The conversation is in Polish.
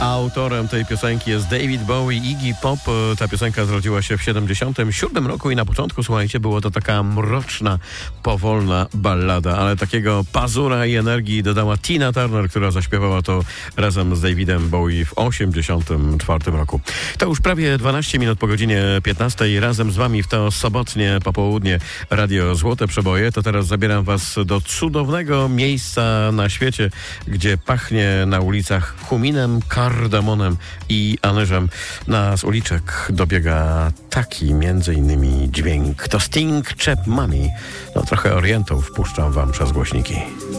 Autorem tej piosenki jest David Bowie, Iggy Pop. Ta piosenka zrodziła się w 1977 roku i na początku, słuchajcie, było to taka mroczna, powolna ballada, ale takiego pazura i energii dodała Tina Turner, która zaśpiewała to razem z Davidem Bowie w 1984 roku. To już prawie 12 minut po godzinie 15. Razem z wami w to sobotnie popołudnie Radio Złote Przeboje. To teraz zabieram was do cudownego miejsca na świecie, gdzie pachnie na ulicach kuminem, kardamonem i anyżem. Z uliczek dobiega taki między innymi dźwięk. To Sting, Chap Money. No trochę orientów wpuszczam wam przez głośniki.